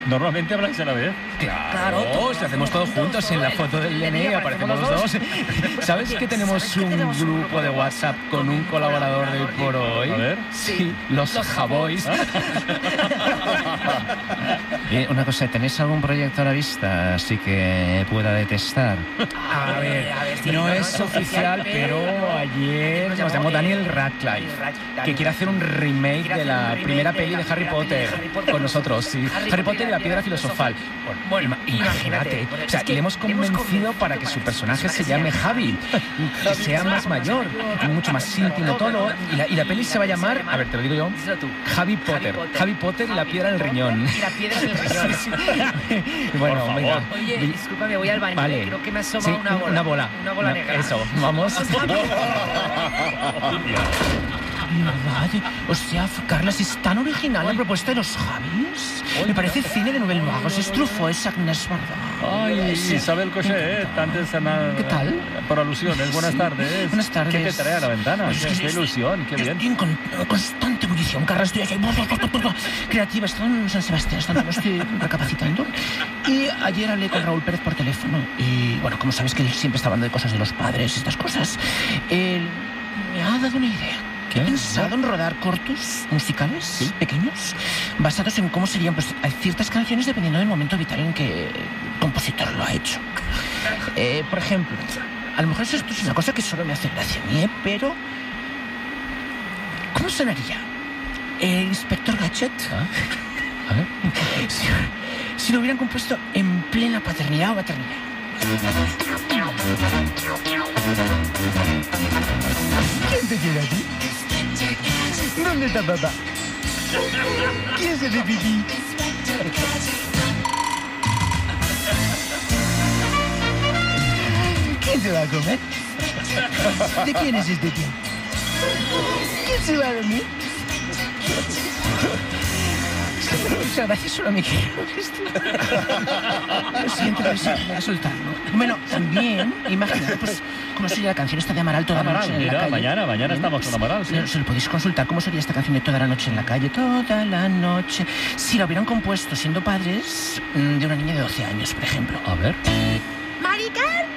Normalmente habláis a la vez. Claro, si hacemos todos juntos en la foto del DNI, aparecemos los dos. ¿Sabes que tenemos un grupo de WhatsApp con un colaborador de Hoy por Hoy? A ver. Sí, los Javois. Una cosa, ¿tenéis algún proyecto a la vista así que pueda detestar? A ver, no es oficial, pero ayer nos llamó Daniel Radcliffe, que quiere hacer un remake de la primera peli de Harry Potter con nosotros, sí. Harry Potter y la piedra filosofal. Bueno, imagínate. O sea, le hemos convencido para que su personaje se llame Javi, que sea más mayor, mucho más íntimo todo. Y la peli se va a llamar, a ver, te lo digo yo, Javi Potter. Javi Potter y la piedra del riñón. Y la piedra del riñón. Bueno, venga. Oye, discúlpame, voy al baño. Vale. Creo que me asoma Sí, una bola. Una bola negra. Eso, vamos. ¿Verdad? O sea, Carles, es tan original la propuesta de los Javis. Me parece cine de Nouvelle Vague. Es Truffaut, es Agnès Varda. Ay, Isabel Cochet, antes ¿Qué tal? Por alusiones, buenas tardes. Buenas tardes. ¿Qué te trae a la ventana? Qué ilusión, qué bien. Estoy en constante ebullición, Carles. Estoy aquí, creativa. Estoy en San Sebastián, no estoy recapacitando. Y ayer hablé con Raúl Pérez por teléfono. Y, bueno, como sabes que él siempre está hablando de cosas de los padres, estas cosas, él me ha dado una idea. He pensado en rodar cortos musicales pequeños, basados en cómo serían pues, ciertas canciones dependiendo del momento vital en que el compositor lo ha hecho. Por ejemplo, a lo mejor esto es una cosa que solo me hace gracia a mí, pero ¿cómo sonaría el Inspector Gadget? A ver. Si lo hubieran compuesto en plena paternidad o maternidad. ¿Quién te quiere a ti? ¿Dónde está papá? ¿Quién se hace pipí? ¿Quién se va a comer? ¿De quién es este tiempo? ¿Quién se va a dormir? Muchas gracias, solo me quiero. Lo siento, pero sí, voy a soltarlo. Bueno, también, imagínate, pues, cómo sería la canción esta de Amaral toda la noche en la calle. Mañana estamos con Amaral, sí. Se lo podéis consultar, cómo sería esta canción de toda la noche en la calle, toda la noche. Si la hubieran compuesto siendo padres de una niña de 12 años, por ejemplo. A ver. Mari Carmen.